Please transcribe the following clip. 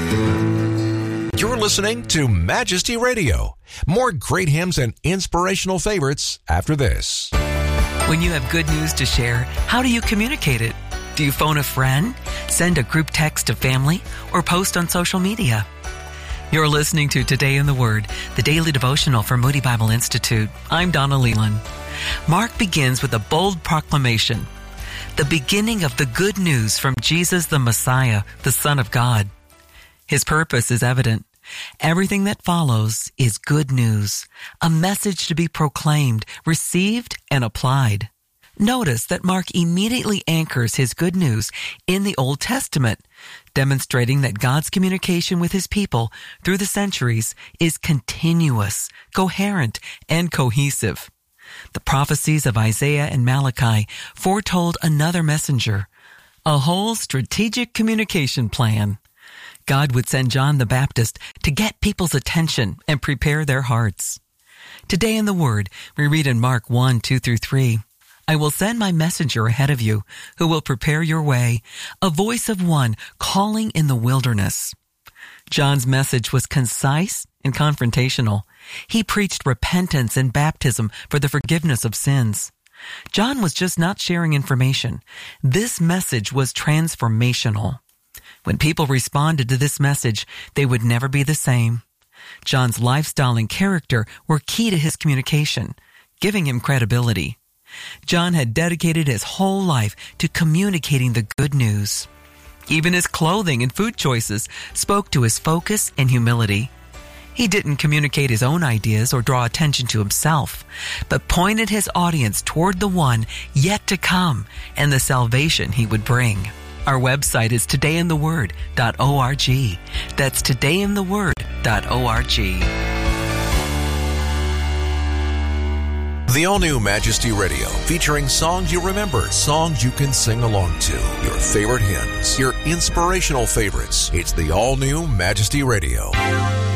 You're listening to Majesty Radio. More great hymns and inspirational favorites after this. When you have good news to share, how do you communicate it? Do you phone a friend, send a group text to family, or post on social media? You're listening to Today in the Word, the daily devotional from Moody Bible Institute. I'm Donna Leland. Mark begins with a bold proclamation, the beginning of the good news from Jesus the Messiah, the Son of God. His purpose is evident. Everything that follows is good news, a message to be proclaimed, received, and applied. Notice that Mark immediately anchors his good news in the Old Testament, demonstrating that God's communication with his people through the centuries is continuous, coherent, and cohesive. The prophecies of Isaiah and Malachi foretold another messenger, a whole strategic communication plan. God would send John the Baptist to get people's attention and prepare their hearts. Today in the Word, we read in Mark 1:2-3, I will send my messenger ahead of you, who will prepare your way, a voice of one calling in the wilderness. John's message was concise and confrontational. He preached repentance and baptism for the forgiveness of sins. John was just not sharing information. This message was transformational. When people responded to this message, they would never be the same. John's lifestyle and character were key to his communication, giving him credibility. John had dedicated his whole life to communicating the good news. Even his clothing and food choices spoke to his focus and humility. He didn't communicate his own ideas or draw attention to himself, but pointed his audience toward the one yet to come and the salvation he would bring. Our website is todayintheword.org. That's todayintheword.org. The all-new Majesty Radio, featuring songs you remember, songs you can sing along to, your favorite hymns, your inspirational favorites. It's the all-new Majesty Radio.